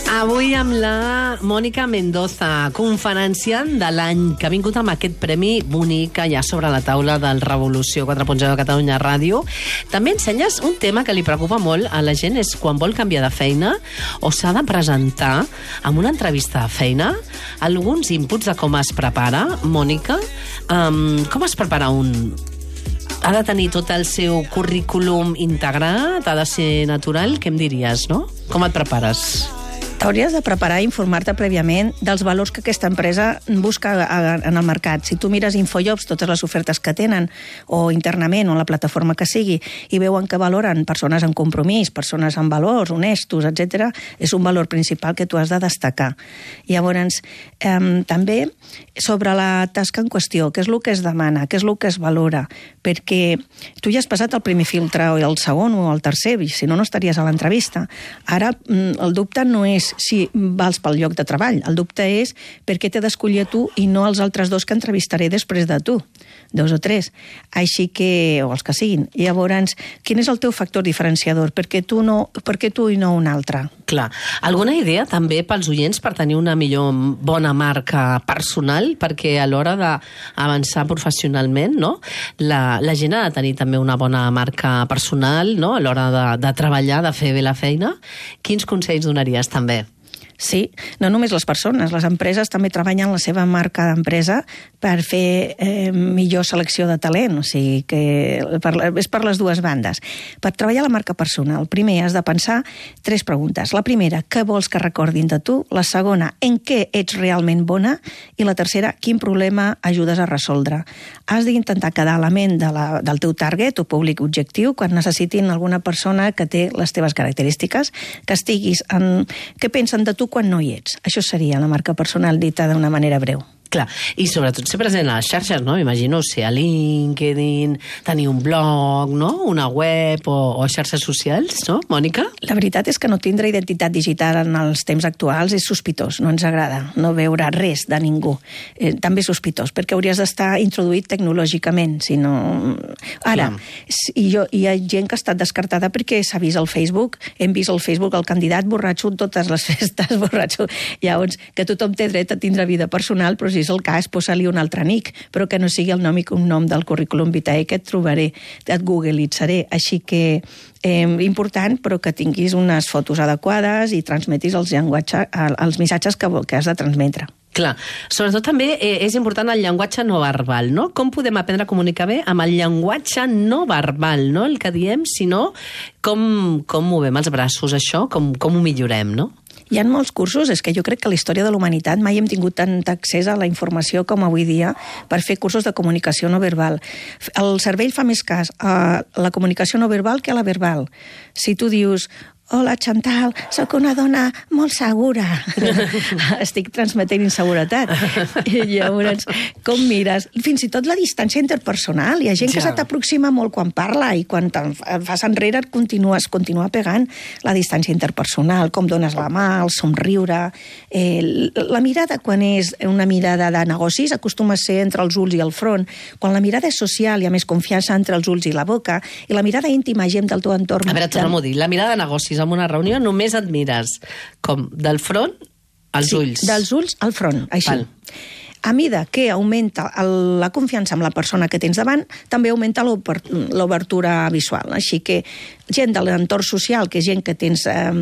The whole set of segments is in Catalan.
Avui amb la Mònica Mendoza, conferenciant de l'any, que ha vingut amb aquest premi bonic ja sobre la taula del Revolució 4.0 de Catalunya Ràdio. També ensenyes un tema que li preocupa molt a la gent, és quan vol canviar de feina o s'ha de presentar amb una entrevista de feina. Alguns inputs de com es prepara, Mònica. Com es prepara un... Ha de tenir tot el seu currículum integrat, ha de ser natural, què em diries, no? Com et prepares? T'hauries de preparar i informar-te prèviament dels valors que aquesta empresa busca en el mercat. Si tu mires Infojobs, totes les ofertes que tenen, o internament, o en la plataforma que sigui, i veuen que valoren persones amb compromís, persones amb valors, honestos, etc., és un valor principal que tu has de destacar. Llavors, també sobre la tasca en qüestió, què és el que es demana, què és el que es valora, perquè tu ja has passat el primer filtre o el segon o el tercer, i si no, no estaries a l'entrevista. Ara, el dubte no és si vals pel lloc de treball. El dubte és per què t'he d'escollir a tu i no els altres dos que entrevistaré després de tu. 2 o 3. Així que, o els que siguin. Llavors, quin és el teu factor diferenciador? Per què tu i no un altre? Clar. Alguna idea també pels oients per tenir una millor bona marca personal? Perquè a l'hora d'avançar professionalment, no? La gent ha de tenir també una bona marca personal, no? A l'hora de treballar, de fer bé la feina. Quins consells donaries també? Sí, no només les persones, les empreses també treballen la seva marca d'empresa per fer millor selecció de talent, o sigui que és per les dues bandes. Per treballar la marca personal, primer has de pensar 3 preguntes. La primera, què vols que recordin de tu? La segona, en què ets realment bona? I la tercera, quin problema ajudes a resoldre? Has d'intentar quedar a la ment del teu target o públic objectiu quan necessitin alguna persona que té les teves característiques, que estiguis què pensen de tu quan no hi ets. Això seria la marca personal dita d'una manera breu. Clar, i sobretot ser present a les xarxes, no? M'imagino ser a LinkedIn, tenir un blog, no? Una web o xarxes socials, no, Mònica? La veritat és que no tindre identitat digital en els temps actuals és sospitós, no ens agrada no veure res de ningú. També és sospitós, perquè hauries d'estar introduït tecnològicament, si no... Ara, hi ha gent que ha estat descartada perquè s'ha vist al Facebook, hem vist al Facebook el candidat borratxo en totes les festes, borratxo. Llavors, que tothom té dret a tindre vida personal, però si és el cas, posa-li un altre nick, però que no sigui el nom i cognom del currículum vitae que et trobaré, et googlitzaré. Així que important, però que tinguis unes fotos adequades i transmetis els missatges que has de transmetre. Clar, sobretot també és important el llenguatge no verbal, no? Com podem aprendre a comunicar bé amb el llenguatge no verbal, no? El que diem, sinó com movem els braços, això, com ho millorem, no? Hi ha molts cursos, és que jo crec que a la història de la humanitat mai hem tingut tant accés a la informació com avui dia per fer cursos de comunicació no verbal. El cervell fa més cas a la comunicació no verbal que a la verbal. Si tu dius... Hola, Chantal, sóc una dona molt segura. Estic transmetent inseguretat. Llavors, com mires? Fins i tot la distància interpersonal. Hi ha gent que se t'aproxima molt quan parla i quan te'n fas enrere continua pegant la distància interpersonal, com dones la mà, el somriure. La mirada, quan és una mirada de negocis, acostuma a ser entre els ulls i el front. Quan la mirada és social, hi ha més confiança entre els ulls i la boca. I la mirada íntima, gent del teu entorn... A veure, torna-m'ho a dir. La mirada de negocis en una reunió només et mires com del front als ulls. Sí, dels ulls al front, així. Val. A mida que augmenta la confiança amb la persona que tens davant, també augmenta l'obertura visual. Així que gent de l'entorn social, que és gent que tens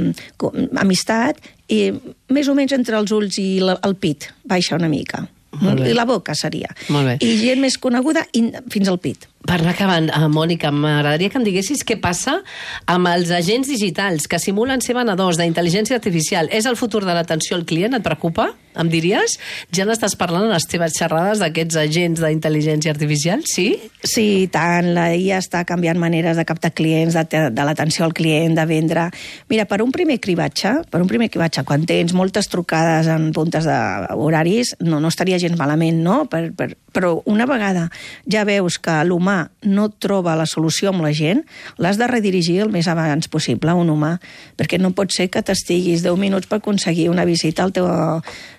amistat, i més o menys entre els ulls i el pit, baixa una mica. I la boca seria. Molt bé. I gent més coneguda fins al pit. Per anar acabant, Mònica, m'agradaria que em diguessis què passa amb els agents digitals que simulen ser venedors d'intel·ligència artificial. És el futur de l'atenció al client? Et preocupa? Em diries? Ja n'estàs parlant en les teves xerrades d'aquests agents d'intel·ligència artificial, sí? Sí, tant. La IA està canviant maneres de captar clients, de l'atenció al client, de vendre... Mira, per un primer cribatge, quan tens moltes trucades en puntes d'horaris, no estaria gens malament, no? Però una vegada ja veus que l'humà no troba la solució amb la gent, l'has de redirigir el més abans possible a un humà, perquè no pot ser que t'estiguis 10 minuts per aconseguir una visita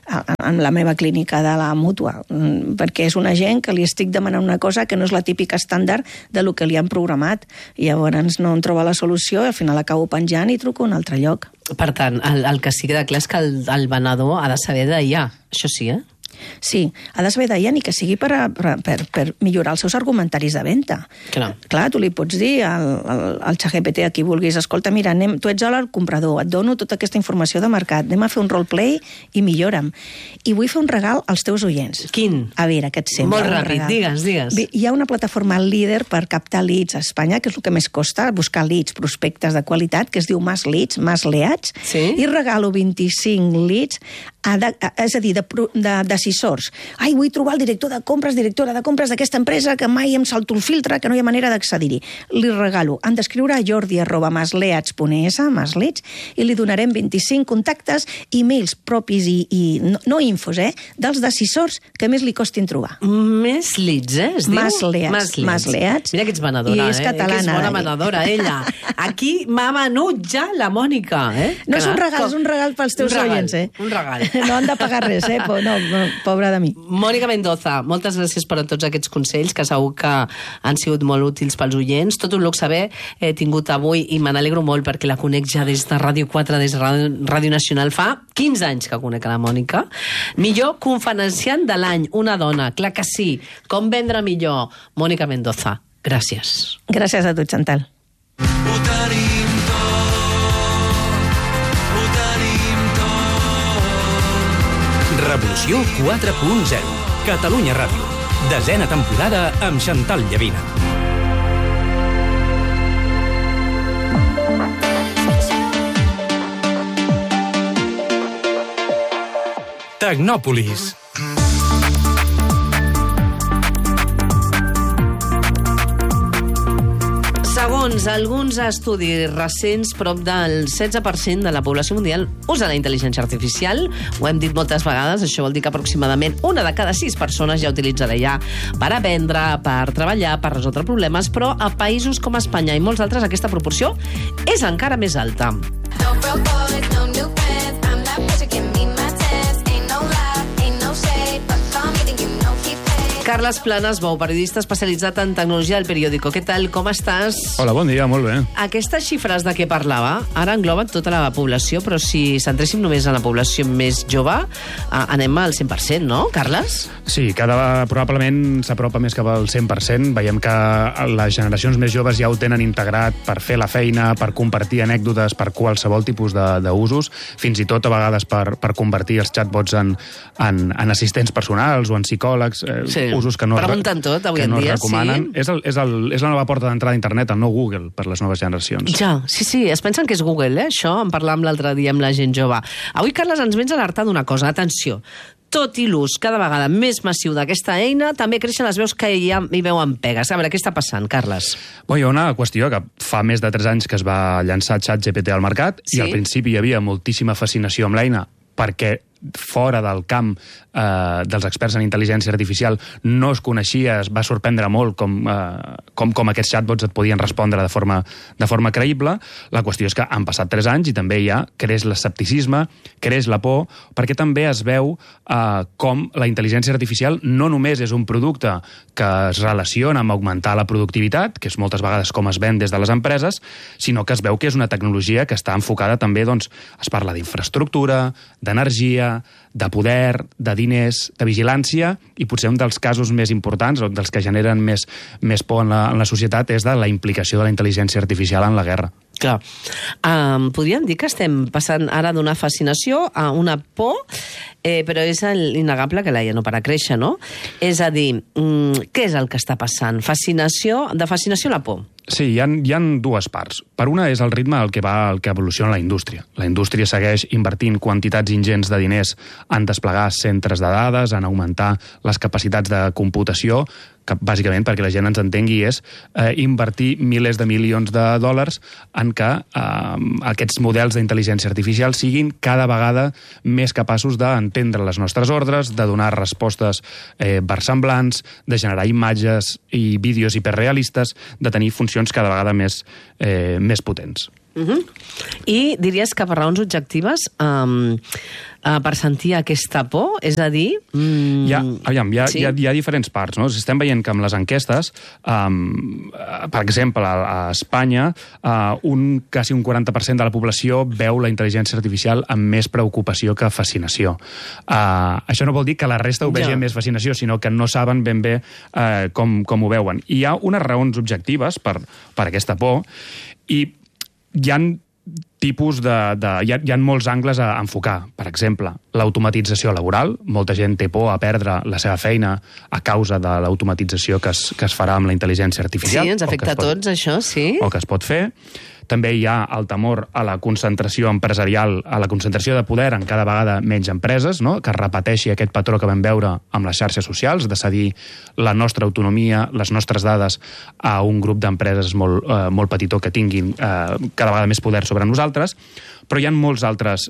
en la meva clínica de la Mútua, perquè és una gent que li estic demanant una cosa que no és la típica estàndard de lo que li han programat. I llavors no em troba la solució i al final acabo penjant i truco a un altre lloc. Per tant, el que sí queda clar és que el venedor ha de saber de ja. Això sí, eh? Sí, ha de saber d'ella ni que sigui per millorar els seus argumentaris de venda. Clar, tu li pots dir al ChatGPT a qui vulguis, escolta, mira, tu ets el comprador, et dono tota aquesta informació de mercat, anem a fer un roleplay i millora'm. I vull fer un regal als teus oients. Quin? A veure, què et sembla? Molt ràpid, digues. Hi ha una plataforma líder per captar leads a Espanya, que és el que més costa, buscar leads, prospectes de qualitat, que es diu Mas Leads, Mas Leads, i regalo 25 leads, és a dir, de decisors. Ai, vull trobar el directora de compres d'aquesta empresa que mai em salto el filtre, que no hi ha manera d'accedir-hi. Li regalo. Han d'escriure a jordi@masleads.es, Masleads, i li donarem 25 contactes, e-mails propis i no infos, dels decisors que més li costin trobar. Més leads, es diu? Masleads. Mira que ets venedora, I és catalana. Que és bona venedora, ella. Aquí m'ha venut ja la Mònica, No és un regal, és un regal pels teus oients, Un regal. No han de pagar res, no, pobra de mi. Mònica Mendoza, moltes gràcies per tots aquests consells, que segur que han sigut molt útils pels oients. Tot un luxe haver tingut avui, i me n'alegro molt perquè la conec ja des de Ràdio 4, des de Ràdio Nacional. Fa 15 anys que conec a la Mònica. Millor conferenciant de l'any, una dona, clar que sí. Com vendre millor? Mònica Mendoza, gràcies. Gràcies a tu, Chantal. Ho tenim Revolució 4.0. Catalunya Ràdio. 10ª temporada amb Chantal Llavina. Tecnòpolis. Segons alguns estudis recents, prop del 16% de la població mundial usa la intel·ligència artificial. Ho hem dit moltes vegades, això vol dir que aproximadament 1 de cada 6 persones ja utilitza l'IA per aprendre, per treballar, per resoldre problemes, però a països com Espanya i molts altres aquesta proporció és encara més alta. Carles Planas Bou, periodista especialitzat en tecnologia del Periódico. Què tal, com estàs? Hola, bon dia, molt bé. Aquestes xifres de què parlava ara engloben tota la població, però si centréssim només en la població més jove, anem al 100%, no, Carles? Sí, probablement s'apropa més cap al 100%. Veiem que les generacions més joves ja ho tenen integrat per fer la feina, per compartir anècdotes, per qualsevol tipus d'usos, fins i tot a vegades per convertir els chatbots en assistents personals o en psicòlegs, usos que no tot, avui en dia, recomanen. sí. És la nova porta d'entrada a internet, el nou Google per les noves generacions. Ja, sí, es pensen que és Google, això, en parlàvem l'altre dia amb la gent jove. Avui, Carles, ens vens a alertar d'una cosa, atenció. Tot i l'ús cada vegada més massiu d'aquesta eina, també creixen les veus que hi veuen pegues. A veure, què està passant, Carles? Hi ha una qüestió que fa més de 3 anys que es va llançar ChatGPT al mercat, i al principi hi havia moltíssima fascinació amb l'eina perquè fora del camp dels experts en intel·ligència artificial no es coneixia, es va sorprendre molt com aquests chatbots et podien respondre de forma creïble. La qüestió és que han passat 3 anys i també ja creix l'escepticisme, creix la por, perquè també es veu com la intel·ligència artificial no només és un producte que es relaciona amb augmentar la productivitat, que és moltes vegades com es ven des de les empreses, sinó que es veu que és una tecnologia que està enfocada també, doncs, es parla d'infraestructura, d'energia, de poder, de diners, de vigilància, i potser un dels casos més importants, o dels que generen més por en la societat, és de la implicació de la intel·ligència artificial en la guerra. Clar. Podríem dir que estem passant ara d'una fascinació a una por, però és innegable que l'EIA no para créixer, no? És a dir, què és el que està passant? De fascinació a la por. Sí, hi ha 2 parts. Per una és el ritme al que evoluciona la indústria. La indústria segueix invertint quantitats ingents de diners en desplegar centres de dades, en augmentar les capacitats de computació, que bàsicament, perquè la gent ens entengui, és invertir milers de milions de dòlars en que aquests models d'intel·ligència artificial siguin cada vegada més capaços d'entendre les nostres ordres, de donar respostes versemblants, de generar imatges i vídeos hiperrealistes, de tenir funcions cada vegada més potents. I diries que per raons objectives, per sentir aquesta por, és a dir... Hi ha diferents parts, no? Estem veient que amb les enquestes, per exemple, a Espanya, quasi un 40% de la població veu la intel·ligència artificial amb més preocupació que fascinació. Això no vol dir que la resta ho vegi amb més fascinació, sinó que no saben ben bé com ho veuen. I hi ha unes raons objectives per aquesta por, i hi ha molts angles a enfocar. Per exemple, l'automatització laboral. Molta gent té por a perdre la seva feina a causa de l'automatització que es farà amb la intel·ligència artificial. Sí, ens afecta a tots, això, sí. O que es pot fer. També hi ha el temor a la concentració empresarial, a la concentració de poder en cada vegada menys empreses, no? Que es repeteixi aquest patró que vam veure amb les xarxes socials, de cedir la nostra autonomia, les nostres dades a un grup d'empreses molt petitó que tinguin cada vegada més poder sobre nosaltres. Però hi ha moltes altres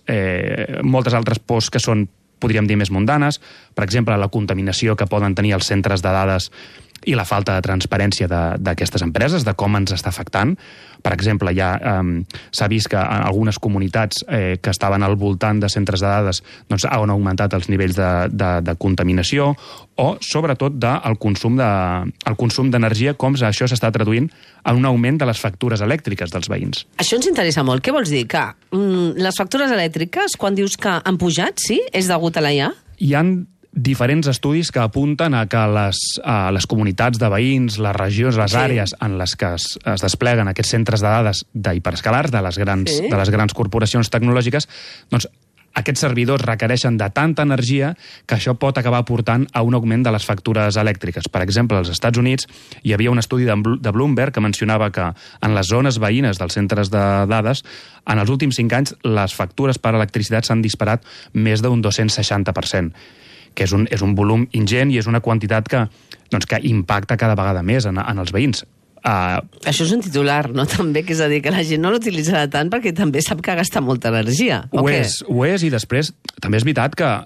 pors que són, podríem dir, més mundanes. Per exemple, la contaminació que poden tenir els centres de dades i la falta de transparència d'aquestes empreses, de com ens està afectant. Per exemple, s'ha vist que en algunes comunitats que estaven al voltant de centres de dades han augmentat els nivells de contaminació, o sobretot el consum d'energia, com això s'està traduint en un augment de les factures elèctriques dels veïns. Això ens interessa molt. Què vols dir? Que les factures elèctriques, quan dius que han pujat, sí? És degut a la IA? Hi ha diferents estudis que apunten a que les comunitats de veïns, les regions, les àrees en les que es despleguen aquests centres de dades d'hiperescalars, de les grans corporacions tecnològiques, doncs aquests servidors requereixen de tanta energia que això pot acabar portant a un augment de les factures elèctriques. Per exemple, als Estats Units hi havia un estudi de Bloomberg que mencionava que en les zones veïnes dels centres de dades, en els últims 5 anys, les factures per electricitat s'han disparat més d'un 260%. Que és un volum ingent i és una quantitat que impacta cada vegada més en els veïns. Això és un titular, no? També, que és a dir, que la gent no l'utilitzarà tant perquè també sap que gasta molta energia. Ho és, i després també és veritat que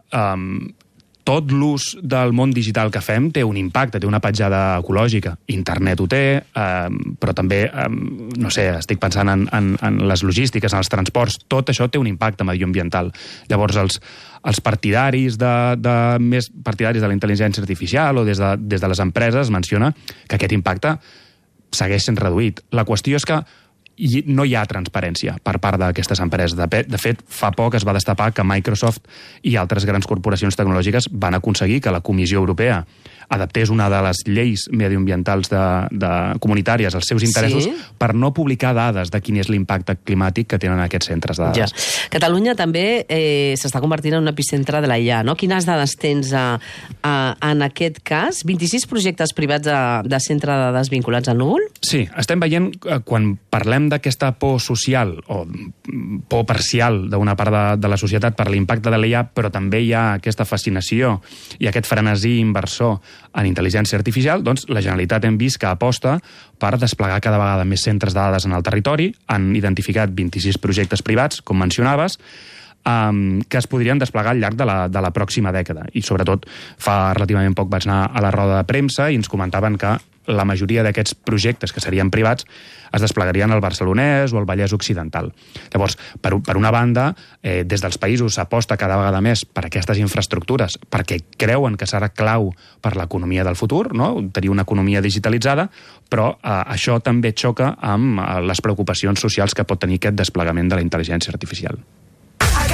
tot l'ús del món digital que fem té un impacte, té una petjada ecològica. Internet ho té, però també, no sé, estic pensant en les logístiques, en els transports, tot això té un impacte medioambiental. Llavors, els partidaris més partidaris de la intel·ligència artificial o des de les empreses menciona que aquest impacte segueix sent reduït. La qüestió és que no hi ha transparència per part d'aquestes empreses. De fet, fa poc es va destapar que Microsoft i altres grans corporacions tecnològiques van aconseguir que la Comissió Europea adaptés una de les lleis mediambientals comunitàries als seus interessos per no publicar dades de quin és l'impacte climàtic que tenen aquests centres de dades. Ja. Catalunya també s'està convertint en un epicentre de la IA, no? Quines dades tens en aquest cas? 26 projectes privats de centre de dades vinculats al núvol? Sí, estem veient, quan parlem d'aquesta por social o por parcial d'una part de la societat per l'impacte de l'IA, però també hi ha aquesta fascinació i aquest frenesí inversor en intel·ligència artificial, doncs la Generalitat hem vist que aposta per desplegar cada vegada més centres de dades en el territori. Han identificat 26 projectes privats, com mencionaves, que es podrien desplegar al llarg de la pròxima dècada. I sobretot, fa relativament poc vaig anar a la roda de premsa i ens comentaven que la majoria d'aquests projectes que serien privats es desplegarien al Barcelonès o al Vallès Occidental. Llavors, per una banda, des dels països s'aposta cada vegada més per aquestes infraestructures perquè creuen que serà clau per l'economia del futur, no? Tenir una economia digitalitzada, però això també xoca amb les preocupacions socials que pot tenir aquest desplegament de la intel·ligència artificial.